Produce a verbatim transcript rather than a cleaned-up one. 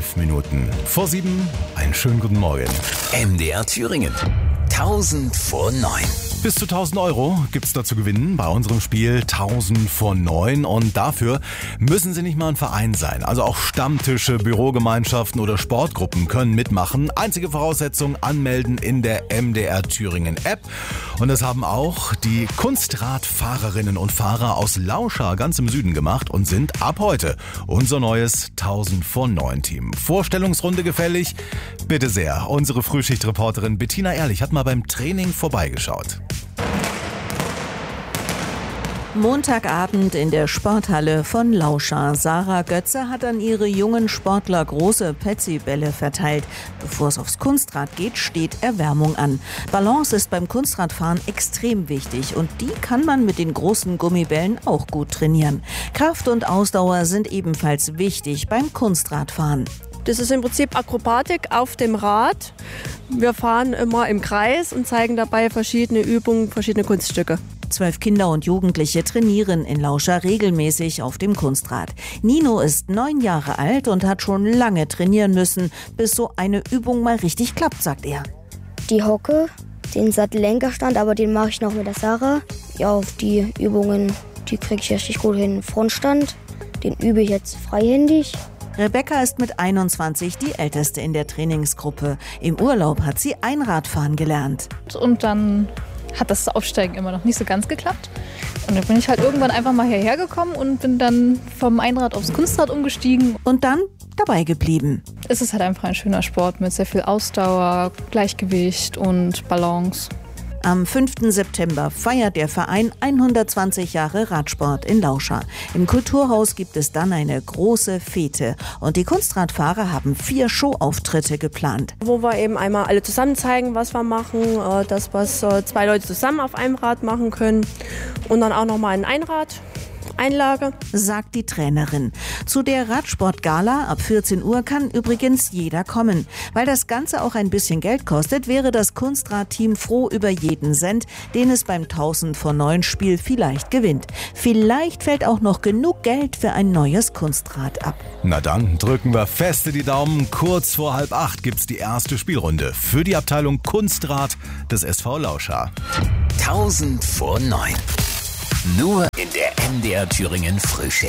Fünf Minuten vor sieben. Einen schönen guten Morgen. M D R Thüringen. tausend vor neun. Bis zu tausend Euro gibt's da zu gewinnen bei unserem Spiel tausend vor neun. Und dafür müssen Sie nicht mal ein Verein sein. Also auch Stammtische, Bürogemeinschaften oder Sportgruppen können mitmachen. Einzige Voraussetzung, anmelden in der M D R Thüringen App. Und das haben auch die Kunstradfahrerinnen und Fahrer aus Lauscha ganz im Süden gemacht und sind ab heute unser neues tausend vor neun Team. Vorstellungsrunde gefällig? Bitte sehr. Unsere Frühschichtreporterin Bettina Ehrlich hat mal beim Training vorbeigeschaut. Montagabend in der Sporthalle von Lauscha. Sarah Götze hat an ihre jungen Sportler große Petsy-Bälle verteilt. Bevor es aufs Kunstrad geht, steht Erwärmung an. Balance ist beim Kunstradfahren extrem wichtig und die kann man mit den großen Gummibällen auch gut trainieren. Kraft und Ausdauer sind ebenfalls wichtig beim Kunstradfahren. Das ist im Prinzip Akrobatik auf dem Rad. Wir fahren immer im Kreis und zeigen dabei verschiedene Übungen, verschiedene Kunststücke. Zwölf Kinder und Jugendliche trainieren in Lauscha regelmäßig auf dem Kunstrad. Nino ist neun Jahre alt und hat schon lange trainieren müssen, bis so eine Übung mal richtig klappt, sagt er. Die Hocke, den Sattellenkerstand, aber den mache ich noch mit der Sarah. Ja, auf die Übungen, die kriege ich richtig gut hin. Frontstand, den übe ich jetzt freihändig. Rebecca ist mit einundzwanzig die Älteste in der Trainingsgruppe. Im Urlaub hat sie Einradfahren gelernt. Und dann hat das Aufsteigen immer noch nicht so ganz geklappt. Und dann bin ich halt irgendwann einfach mal hierher gekommen und bin dann vom Einrad aufs Kunstrad umgestiegen. Und dann dabei geblieben. Es ist halt einfach ein schöner Sport mit sehr viel Ausdauer, Gleichgewicht und Balance. Am fünften September feiert der Verein hundertzwanzig Jahre Radsport in Lauscha. Im Kulturhaus gibt es dann eine große Fete. Und die Kunstradfahrer haben vier Showauftritte geplant. Wo wir eben einmal alle zusammen zeigen, was wir machen. Das, was zwei Leute zusammen auf einem Rad machen können. Und dann auch nochmal ein Einrad. Einlage, sagt die Trainerin. Zu der Radsport-Gala ab vierzehn Uhr kann übrigens jeder kommen. Weil das Ganze auch ein bisschen Geld kostet, wäre das Kunstradteam froh über jeden Cent, den es beim tausend vor neun Spiel vielleicht gewinnt. Vielleicht fällt auch noch genug Geld für ein neues Kunstrad ab. Na dann drücken wir feste die Daumen. Kurz vor halb acht gibt's die erste Spielrunde für die Abteilung Kunstrad des S V Lauscha. tausend vor neun. Nur in der M D R Thüringen Frühschicht.